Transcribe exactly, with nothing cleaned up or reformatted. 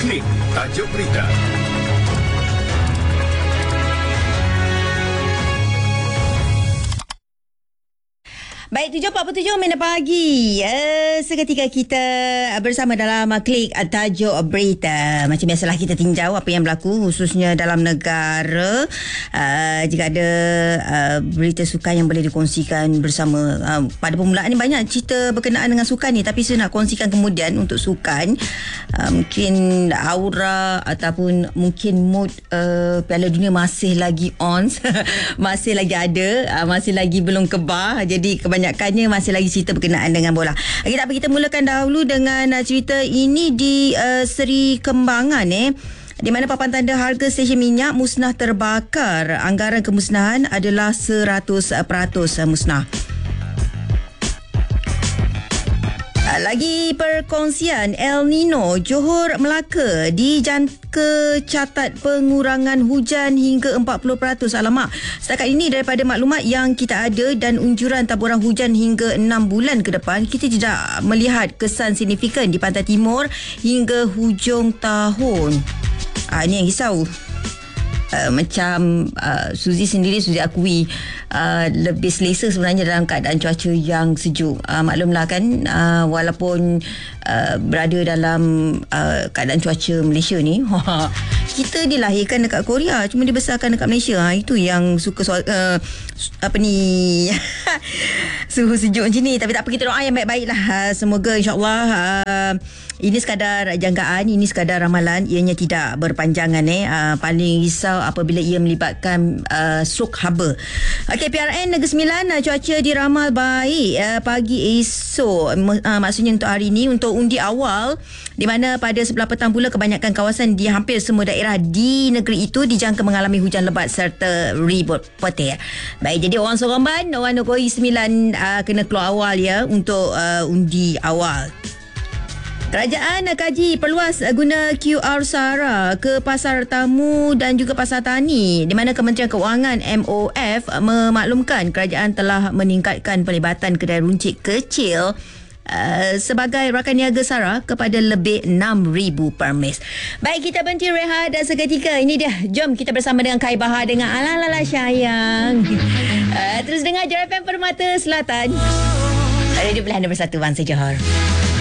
Klik tajuk berita. Baik, tujuh empat puluh tujuh minit pagi. Uh, seketika kita bersama dalam uh, Klik uh, tajuk berita. Macam biasalah kita tinjau apa yang berlaku khususnya dalam negara. Uh, jika ada uh, berita sukan yang boleh dikongsikan bersama. Uh, pada permulaan ni banyak cerita berkenaan dengan sukan ni, tapi saya nak kongsikan kemudian untuk sukan. Uh, mungkin aura ataupun mungkin mood uh, Piala Dunia masih lagi on. Masih lagi ada. Uh, masih lagi belum kebah. Jadi kebanyakan Kebanyakannya masih lagi cerita berkenaan dengan bola. Okay, tak apa, kita mulakan dahulu dengan uh, cerita ini di uh, Seri Kembangan eh. Di mana papan tanda harga stesen minyak musnah terbakar. Anggaran kemusnahan adalah seratus peratus musnah. Lagi perkongsian El Nino, Johor Melaka dijangka catat pengurangan hujan hingga empat puluh peratus. Alamak, setakat ini daripada maklumat yang kita ada dan unjuran taburan hujan hingga enam bulan ke depan, kita tidak melihat kesan signifikan di pantai timur hingga hujung tahun. Ah, ini yang risau. Uh, macam uh, Suzy sendiri, Suzy akui uh, lebih selesa sebenarnya dalam keadaan cuaca yang sejuk. Uh, maklumlah kan, uh, walaupun uh, berada dalam uh, keadaan cuaca Malaysia ni, kita dilahirkan dekat Korea, cuma dibesarkan dekat Malaysia. Ha, itu yang suka soal uh, apa ni suhu sejuk macam ni. Tapi tak apa, kita doa yang baik-baik lah. Uh, semoga insyaAllah uh, ini sekadar jangkaan, ini sekadar ramalan, ianya tidak berpanjangan eh. Uh, paling risau apabila ia melibatkan uh, stroke haba. Okey, P R N Negeri Sembilan, uh, cuaca diramal baik uh, pagi esok. Uh, maksudnya untuk hari ini, untuk undi awal, di mana pada sebelah petang pula kebanyakan kawasan di hampir semua daerah di negeri itu dijangka mengalami hujan lebat serta ribut petir. Baik, jadi orang Soromban, orang Negeri Sembilan uh, kena keluar awal ya untuk uh, undi awal. Kerajaan kaji perluas guna Q R SARA ke pasar tamu dan juga pasar tani, di mana Kementerian Keuangan M O F memaklumkan kerajaan telah meningkatkan pelibatan kedai runcit kecil Uh, sebagai rakan niaga SARA kepada lebih enam ribu permis. Baik, kita berhenti rehat dan seketika ini dia, jom kita bersama dengan Kai Bahar dengan Alalala Sayang. uh, Terus dengar J R F M Permata Selatan, Radio Pilihan Nombor satu Bangsa Johor.